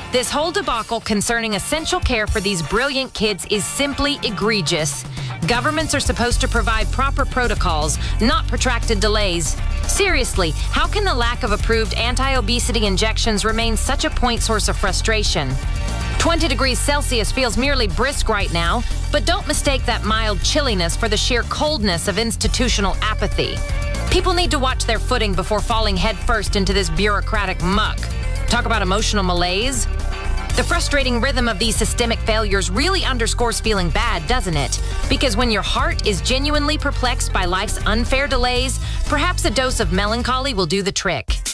This whole debacle concerning essential care for these brilliant kids is simply egregious. Governments are supposed to provide proper protocols, not protracted delays. Seriously, how can the lack of approved anti-obesity injections remain such a point source of frustration? 20 degrees Celsius feels merely brisk right now, but don't mistake that mild chilliness for the sheer coldness of institutional apathy. People need to watch their footing before falling headfirst into this bureaucratic muck. Talk about emotional malaise. The frustrating rhythm of these systemic failures really underscores feeling bad, doesn't it? Because when your heart is genuinely perplexed by life's unfair delays, perhaps a dose of melancholy will do the trick.